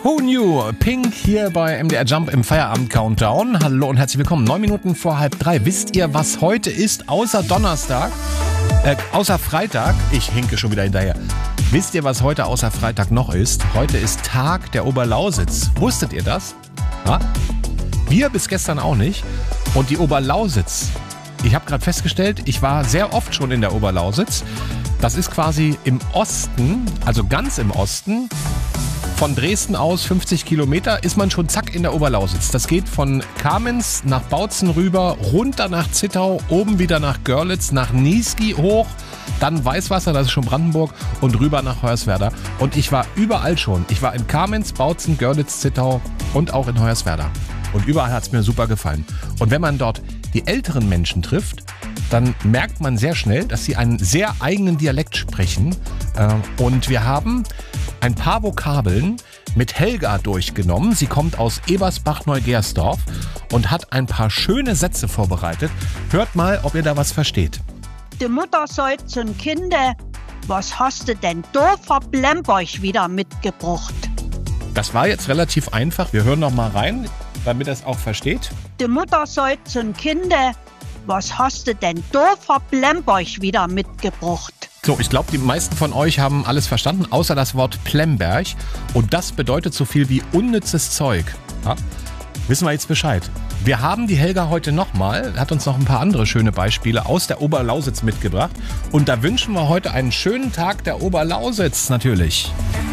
Who knew? Pink hier bei MDR Jump im Feierabend-Countdown. Hallo und herzlich willkommen. 9 Minuten vor 2:30. Wisst ihr, was heute ist, außer Donnerstag? Außer Freitag? Ich hinke schon wieder hinterher. Wisst ihr, was heute außer Freitag noch ist? Heute ist Tag der Oberlausitz. Wusstet ihr das? Ja? Wir bis gestern auch nicht. Und die Oberlausitz, ich habe gerade festgestellt, ich war sehr oft schon in der Oberlausitz. Das ist quasi im Osten, also ganz im Osten. Von Dresden aus 50 Kilometer ist man schon zack in der Oberlausitz. Das geht von Kamenz nach Bautzen rüber, runter nach Zittau, oben wieder nach Görlitz, nach Niesky hoch, dann Weißwasser, das ist schon Brandenburg, und rüber nach Hoyerswerda. Und ich war überall schon. Ich war in Kamenz, Bautzen, Görlitz, Zittau und auch in Hoyerswerda. Und überall hat es mir super gefallen. Und wenn man dort die älteren Menschen trifft, dann merkt man sehr schnell, dass sie einen sehr eigenen Dialekt sprechen. Und wir haben ein paar Vokabeln mit Helga durchgenommen. Sie kommt aus Ebersbach-Neugersdorf und hat ein paar schöne Sätze vorbereitet. Hört mal, ob ihr da was versteht. Die Mutter sagt zum Kinder, was hast du denn da für Blemberg wieder mitgebracht? Das war jetzt relativ einfach. Wir hören noch mal rein, damit ihr es auch versteht. Die Mutter sagt zum Kinder, was hast du denn da für Blemberg wieder mitgebracht? So, ich glaube, die meisten von euch haben alles verstanden, außer das Wort Plemberg. Und das bedeutet so viel wie unnützes Zeug. Ja? Wissen wir jetzt Bescheid. Wir haben die Helga heute nochmal, hat uns noch ein paar andere schöne Beispiele aus der Oberlausitz mitgebracht. Und da wünschen wir heute einen schönen Tag der Oberlausitz natürlich.